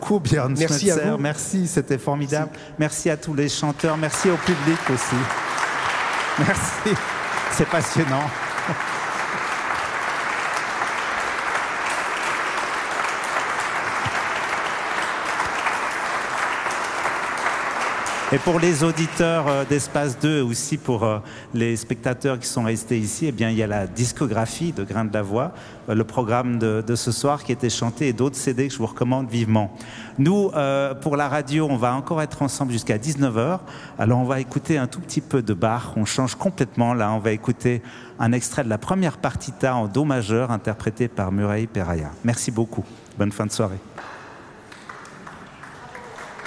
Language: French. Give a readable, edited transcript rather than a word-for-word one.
beaucoup, Björn Merci à Schmetzer. vous. Merci, c'était formidable. Merci à tous les chanteurs. Merci au public aussi. Merci. C'est passionnant. Et pour les auditeurs d'Espace 2, aussi pour les spectateurs qui sont restés ici, eh bien, il y a la discographie de Grain de la Voix, le programme de ce soir qui était chanté et d'autres CD que je vous recommande vivement. Nous, pour la radio, on va encore être ensemble jusqu'à 19h. Alors, on va écouter un tout petit peu de Bach. On change complètement. Là, on va écouter un extrait de la première partita en Do majeur interprétée par Murray Peraya. Merci beaucoup. Bonne fin de soirée.